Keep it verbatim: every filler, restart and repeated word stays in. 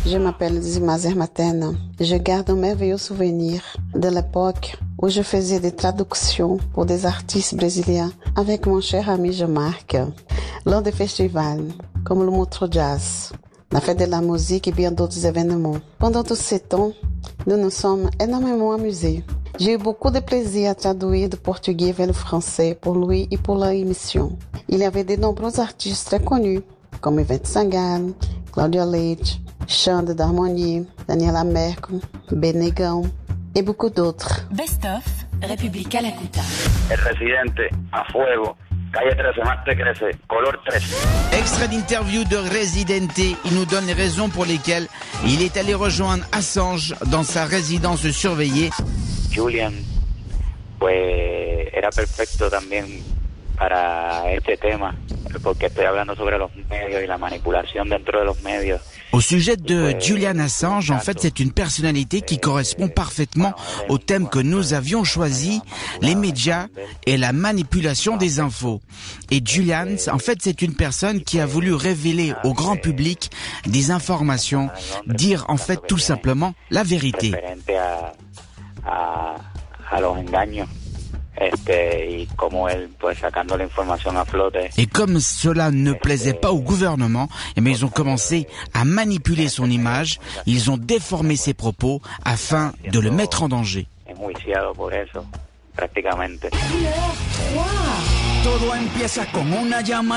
Je m'appelle Zima Zermatena. Je garde un merveilleux souvenir de l'époque où je faisais des traductions pour des artistes brésiliens avec mon cher ami Jean-Marc, lors des festivals, comme le Montreux Jazz, la Fête de la musique et bien d'autres événements. Pendant tout ce temps, nous nous sommes énormément amusés. J'ai eu beaucoup de plaisir à traduire du portugais vers le français pour lui et pour l'émission. Il y avait de nombreux artistes très connus, comme Ivete Sangalo, Cláudia Leite, Xande d'Harmonie, Daniela Mercury, Benegão et beaucoup d'autres. Best of República Lacuta. El Residente, A Fuego, Calle trece, Más te crece, Color trece. Extrait d'interview de Residente, il nous donne les raisons pour lesquelles il est allé rejoindre Assange dans sa résidence surveillée. Julian, pues era perfecto también para este tema, porque estoy hablando sobre los medios y la manipulación dentro de los medios. Au sujet de Julian Assange, en fait, c'est une personnalité qui correspond parfaitement au thème que nous avions choisi, les médias et la manipulation des infos. Et Julian, en fait, c'est une personne qui a voulu révéler au grand public des informations, dire en fait tout simplement la vérité. A, a los engaños. Este, y como él, pues, sacando la información a flote. Et comme cela ne plaisait pas au gouvernement, eh bien, ils ont commencé à manipuler son image, ils ont déformé ses propos afin de le mettre en danger. Enjuiciado por eso, prácticamente. Todo empieza con una llama.